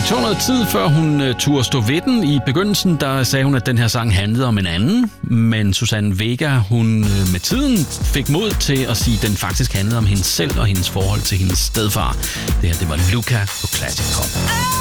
Det tog noget tid, før hun turde stå ved den. I begyndelsen der sagde hun, at den her sang handlede om en anden. Men Suzanne Vega, hun med tiden fik mod til at sige, at den faktisk handlede om hende selv og hendes forhold til hendes stedfar. Det her, det var Luca på Classic Rock.